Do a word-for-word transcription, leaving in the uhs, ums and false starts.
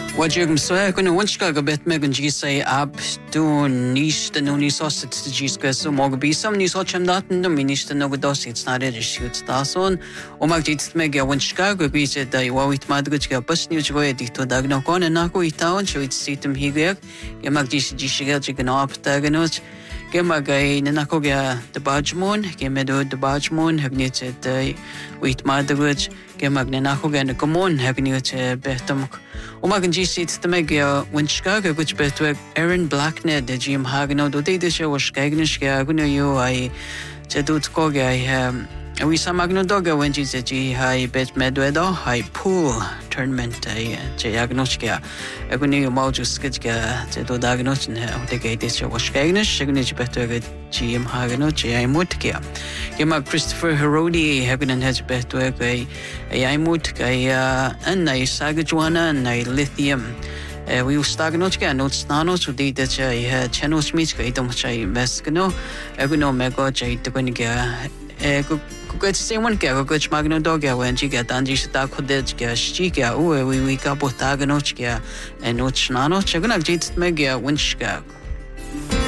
Wajigum swe kuna wanchka gabet megan jisay ab tu nish the no nisos it's the jiska so mogbi some nis hochem daten no minish the no dos it's not it shoots dason o magjit mega wanchka gobi se da wawit madgujga bus new go edito dagno kon na ko itaon shoit situm higek ya magjis jishiga jigna up daganoch Gemagay nanakoga the Bajmon, Gemedo the Bajmon, Hagnit the Wheat Madawich, Gemag Nanakoga and the Comon, Hagnit Betam. Omagan G seats the Megia, when Chicago, which betweg Aaron Blacknet, the Jim Hagano, do they the show was Skagnish, Gaguno, you, I Chedut Koga, I have. We saw Magno Doga when she said, Hi, bet Medwedo, Hi, pool tournament, I Jagnoska. I could know Mojo Skitska, the Dagnos, and the gate is your Skagnish, Shagnich better with G M Haganochi, I Mutkia. Gema Christopher Herodi, Hagan and Hedge better, I Imut, I and I Sagajuana, and I Lithium. We were Stagnotka, notes Nanos, who did that I had Channel Smith, I don't say Mescano, I could know Mego J. Tugoniga. Good same one go good magno dogga when she get and you start kodechka shika we we got botaganochka and noch nano chagana jit mega winchka